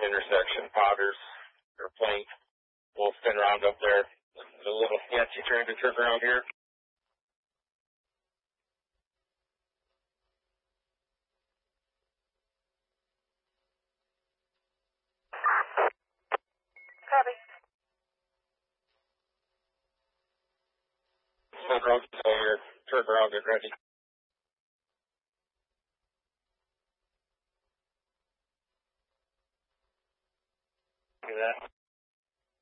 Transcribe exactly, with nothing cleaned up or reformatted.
intersection, Potters, or Plank. We'll spin around up there. It's a little sketchy trying to turn around here. Copy. Spin around, so you're turn around, get ready. Look at that.